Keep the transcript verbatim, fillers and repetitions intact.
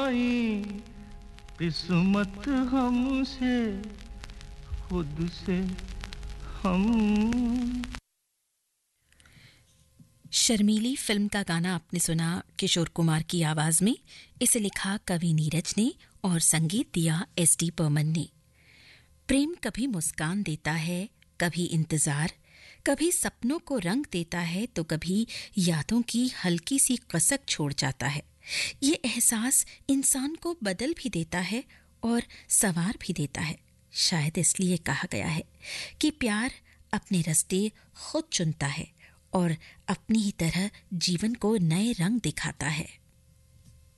आई किस्मत हमसे खुद से हम। शर्मीली फिल्म का गाना आपने सुना किशोर कुमार की आवाज में। इसे लिखा कवि नीरज ने और संगीत दिया एस डी बर्मन ने। प्रेम कभी मुस्कान देता है, कभी इंतजार, कभी सपनों को रंग देता है तो कभी यादों की हल्की सी कसक छोड़ जाता है। ये एहसास इंसान को बदल भी देता है और सवार भी देता है। शायद इसलिए कहा गया है कि प्यार अपने रास्ते खुद चुनता है और अपनी ही तरह जीवन को नए रंग दिखाता है।